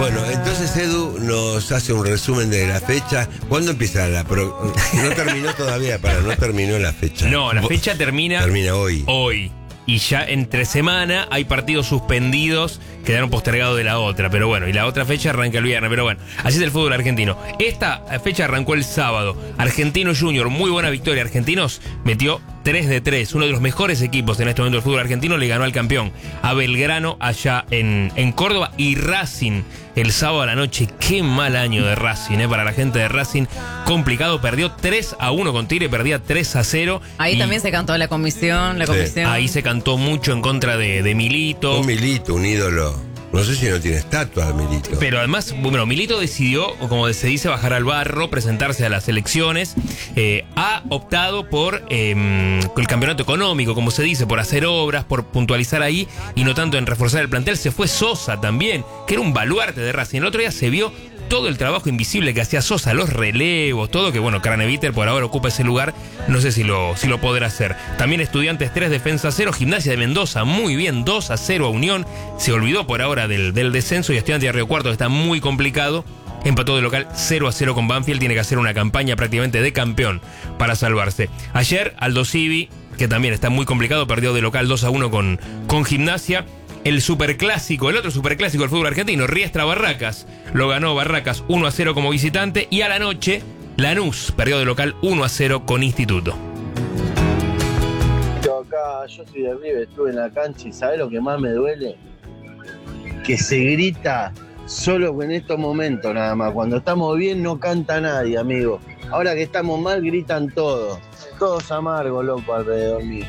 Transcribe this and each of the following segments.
Bueno, entonces Edu nos hace un resumen de la fecha. ¿Cuándo empieza no terminó todavía, no terminó la fecha. No, la fecha termina hoy. Hoy. Y ya entre semana hay partidos suspendidos, quedaron postergados de la otra. Pero bueno, y la otra fecha arranca el viernes. Pero bueno, así es el fútbol argentino. Esta fecha arrancó el sábado. Argentino Junior, muy buena victoria. Argentinos metió 3-3. Uno de los mejores equipos en este momento del fútbol argentino le ganó al campeón, a Belgrano, allá en Córdoba. Y Racing, el sábado a la noche. Qué mal año de Racing, para la gente de Racing. Complicado, perdió 3-1 con Tigre, perdía 3-0. Ahí también se cantó la comisión. Sí. Ahí se cantó mucho en contra de Milito. Un Milito, un ídolo. No sé si no tiene estatua Milito. Pero además, bueno, Milito decidió, como se dice, bajar al barro, presentarse a las elecciones. Ha optado por el campeonato económico, como se dice, por hacer obras, por puntualizar ahí y no tanto en reforzar el plantel. Se fue Sosa también, que era un baluarte de Racing. El otro día se vio todo el trabajo invisible que hacía Sosa, los relevos, todo, que bueno, Craneviter por ahora ocupa ese lugar, no sé si lo podrá hacer. También Estudiantes 3, Defensa 0, Gimnasia de Mendoza, muy bien, 2-0 a Unión, se olvidó por ahora del descenso, y Estudiantes de Río Cuarto, que está muy complicado, empató de local 0-0 con Banfield, tiene que hacer una campaña prácticamente de campeón para salvarse. Ayer, Aldo Civi, que también está muy complicado, perdió de local 2-1 con Gimnasia. El superclásico, el otro superclásico del fútbol argentino, Riestra Barracas, lo ganó Barracas 1-0 como visitante, y a la noche Lanús perdió de local 1-0 con Instituto. Yo soy de River, estuve en la cancha y ¿sabés lo que más me duele? Que se grita solo en estos momentos nada más. Cuando estamos bien no canta nadie, amigo. Ahora que estamos mal gritan todos. Todos amargos, loco, alrededor mío.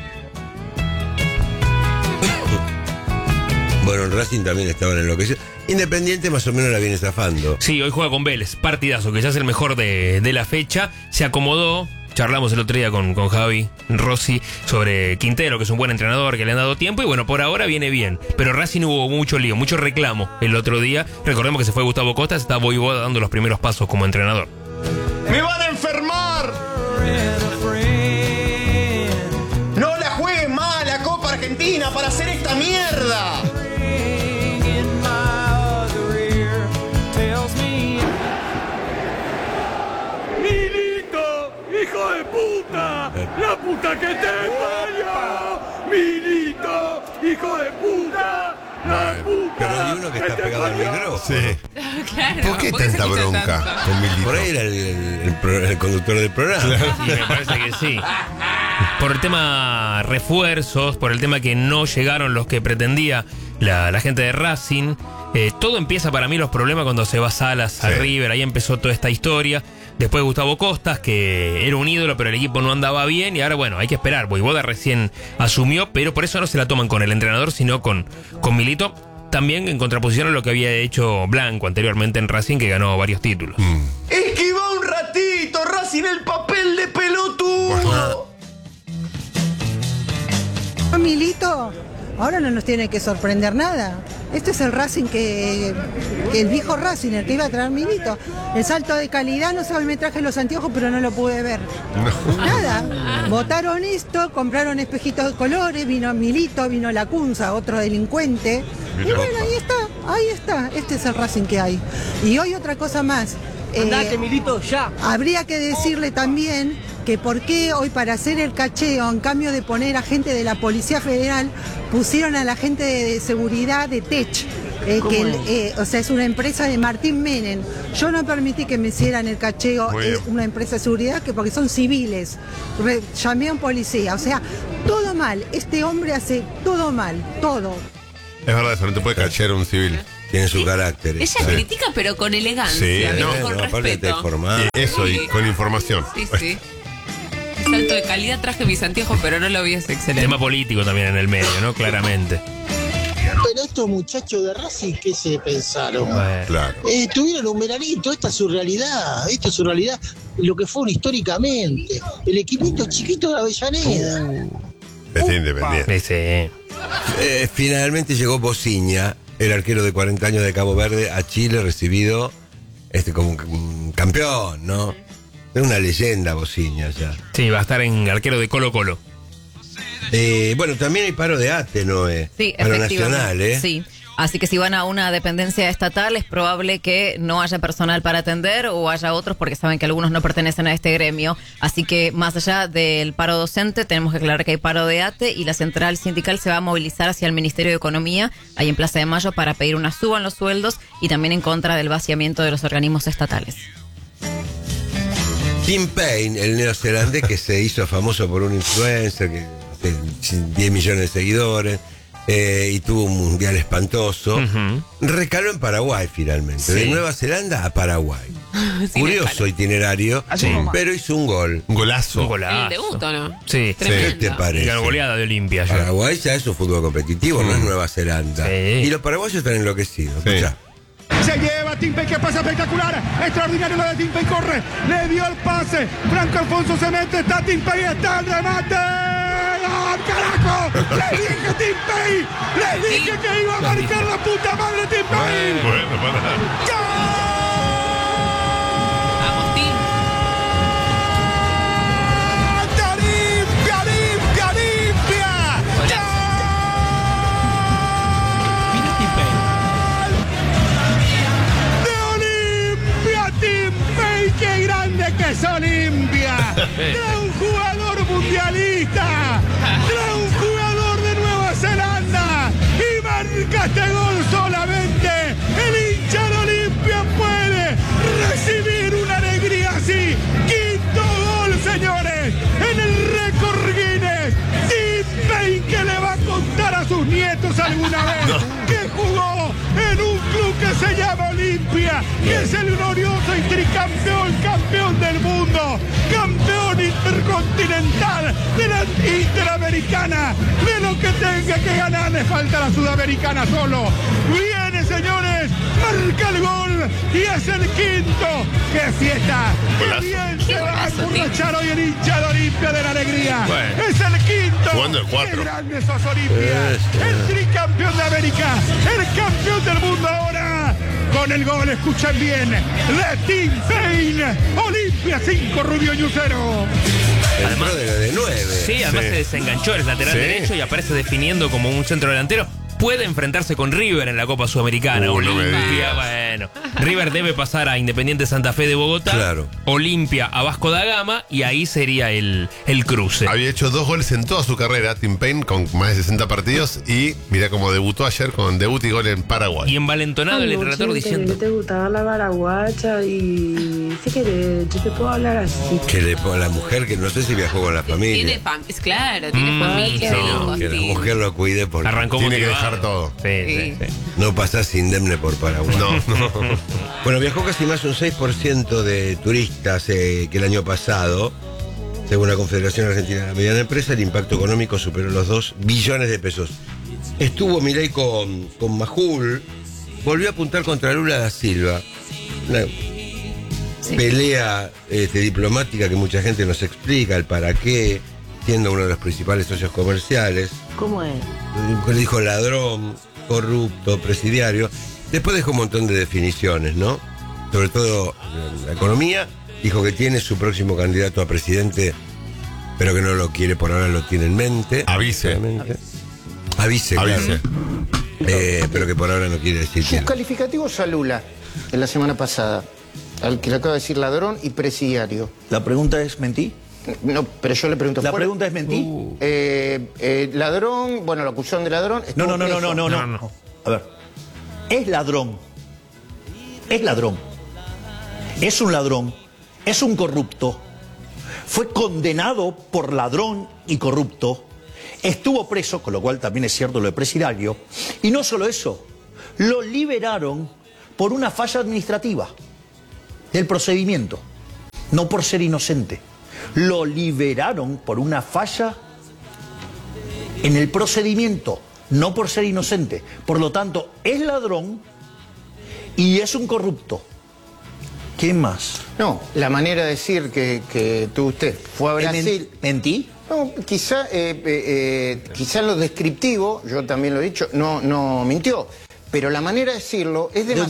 Bueno, Racing también estaba en lo que sea. Independiente más o menos la viene zafando. Sí, hoy juega con Vélez, partidazo, que ya es el mejor de la fecha. Se acomodó, charlamos el otro día con Javi Rossi sobre Quintero, que es un buen entrenador, que le han dado tiempo, y bueno, por ahora viene bien. Pero Racing hubo mucho lío, mucho reclamo el otro día. Recordemos que se fue Gustavo Costa, está Voivoda dando los primeros pasos como entrenador. ¡Me van a enfermar! ¡No la jueguen más la Copa Argentina para hacer esta mierda! ¡Hijo de puta! ¡La puta que te parió! ¡Milito! ¡Hijo de puta! ¡La puta! Pero hay uno que está pegado al micrófono. Sí. Claro, ¿Por qué tanta bronca con Milito? Por ahí era el conductor del programa. Sí, me parece que sí. Por el tema refuerzos, por el tema que no llegaron los que pretendía la gente de Racing. Todo empieza para mí los problemas cuando se va Salas a River. Ahí empezó toda esta historia. Después Gustavo Costas, que era un ídolo, pero el equipo no andaba bien. Y ahora, bueno, hay que esperar. Voivoda recién asumió, pero por eso no se la toman con el entrenador, sino con Milito. También en contraposición a lo que había hecho Blanco anteriormente en Racing, que ganó varios títulos. ¡Esquiva un ratito, Racing, el papel de pelotudo! Milito, ahora no nos tiene que sorprender nada. Este es el Racing que el viejo Racing, el que iba a traer Milito. El salto de calidad, no sé, hoy me traje los anteojos, pero no lo pude ver. No. Nada. Votaron esto, compraron espejitos de colores, vino Milito, vino Lacunza, otro delincuente. Y bueno, ahí está. Este es el Racing que hay. Y hoy otra cosa más. Andate, Milito, ya. Habría que decirle también que por qué hoy para hacer el cacheo, en cambio de poner a gente de la Policía Federal, pusieron a la gente de seguridad de Tech. O sea, es una empresa de Martín Menem. Yo no permití que me hicieran el cacheo, es una empresa de seguridad porque son civiles. Llamé a un policía, o sea, todo mal. Este hombre hace todo mal, todo. Es verdad, eso no te puede cachear un civil. Tiene su carácter. Ella critica, pero con elegancia, Sí, con respeto. Eso, y con información. Sí. Salto de calidad, traje mis anteojos, pero no lo vi, es excelente. Tema político también en el medio, ¿no? Claramente. Pero estos muchachos de Racing, ¿qué se pensaron? Claro. Tuvieron un veranito, esta es su realidad, lo que fue históricamente. El equipito chiquito de Avellaneda. Es independiente. Sí. Finalmente llegó Bociña, el arquero de 40 años de Cabo Verde, a Chile, recibido como un campeón, ¿no? Es una leyenda Bociña ya. Sí, va a estar en arquero de Colo-Colo. Bueno, también hay paro de ATE, ¿no? Sí, paro efectivamente. nacional, Sí. Así que si van a una dependencia estatal es probable que no haya personal para atender o haya otros porque saben que algunos no pertenecen a este gremio. Así que más allá del paro docente tenemos que aclarar que hay paro de ATE y la central sindical se va a movilizar hacia el Ministerio de Economía ahí en Plaza de Mayo para pedir una suba en los sueldos y también en contra del vaciamiento de los organismos estatales. Tim Payne, el neozelandés que se hizo famoso por un influencer que 10 millones de seguidores y tuvo un mundial espantoso, recaló en Paraguay finalmente, de Nueva Zelanda a Paraguay. Curioso itinerario, pero hizo un gol. Un golazo. Un golazo. El debut, ¿o no? Sí. ¿Qué te parece? La goleada de Olimpia. Paraguay ya es un fútbol competitivo, no es Nueva Zelanda. Y los paraguayos están enloquecidos. Escuchá. Se lleva Tim Payne, que pasa espectacular. Extraordinario lo de Tim Payne, corre. Le dio el pase. Franco Alfonso se mete. Está Tim Payne, está el remate. ¡Oh, carajo! Le dije a Tim Payne. Le dije que iba a marcar la puta madre Tim Payne. Bueno, para. ¡Qué grande que es Olimpia! ¡Gran jugador mundialista! ¡Gran jugador de Nueva Zelanda! ¡Y marca este gol solamente! ¡El hincha de Olimpia puede recibir una alegría así! ¡Quinto gol, señores! ¡En el récord Guinness! ¡Tim Payne que le va a contar a sus nietos alguna vez! ¡Que jugó en un club que se llama Olimpia! ¡Que es el glorioso y tricampeón, campeón del mundo! ¡Campeón intercontinental de la Interamericana! De lo que tenga que ganar le falta a la Sudamericana solo. Viene, señores, marca el gol y es el quinto. ¡Qué fiesta! ¡Qué bien se va a emborrachar hoy el hincha de Olimpia de la alegría! ¡Es el quinto! Jugando el 4. ¡Qué grande sos, Olimpia! El tricampeón de América, el campeón del mundo ahora. Con el gol, escuchen bien, de Tim Payne. Olimpia 5, Rubio Ñu 0. Además de 9. Sí, además se desenganchó el lateral derecho y aparece definiendo como un centro delantero. Puede enfrentarse con River en la Copa Sudamericana. Olimpia, bueno. River debe pasar a Independiente Santa Fe de Bogotá. Claro. Olimpia a Vasco da Gama y ahí sería el cruce. Había hecho 2 goles en toda su carrera, Tim Payne, con más de 60 partidos. Y mira cómo debutó ayer con debut y gol en Paraguay. Y envalentonado el relator diciendo: ¿Te gustaba la paraguacha? Y si querés, yo te puedo hablar así. Que la mujer, que no sé si viajó con la familia. Claro, tiene familia. No, que la mujer lo cuide porque arrancó tiene que motivado. dejar todo. Sí. No pasás indemne por Paraguay. No. Bueno, viajó casi más un 6% de turistas que el año pasado. Según la Confederación Argentina de la Mediana Empresa, el impacto económico superó los 2 billones de pesos. Estuvo Milei con Majul, volvió a apuntar contra Lula da Silva. Una pelea diplomática que mucha gente nos explica el para qué, siendo uno de los principales socios comerciales. ¿Cómo es? Le dijo ladrón, corrupto, presidiario. Después dejó un montón de definiciones, ¿no? Sobre todo la economía. Dijo que tiene su próximo candidato a presidente, pero que no lo quiere, por ahora lo tiene en mente. Avise. Avise, claro. Pero que por ahora no quiere decir Sus que... calificativos a Lula en la semana pasada, al que le acaba de decir ladrón y presidiario. La pregunta es, ¿mentí? No, pero yo le pregunto... La pregunta es, ¿mentí? Ladrón, bueno, la acusación de ladrón... No. A ver, es ladrón. Es ladrón. Es un ladrón. Es un corrupto. Fue condenado por ladrón y corrupto. Estuvo preso, con lo cual también es cierto lo de presidiario. Y no solo eso, lo liberaron por una falla administrativa del procedimiento, no por ser inocente. Lo liberaron por una falla en el procedimiento, no por ser inocente. Por lo tanto, es ladrón y es un corrupto. ¿Qué más? No, la manera de decir que usted fue a Brasil... ¿Mentí? No, quizá lo descriptivo, yo también lo he dicho, no mintió. Pero la manera de decirlo es demasiado...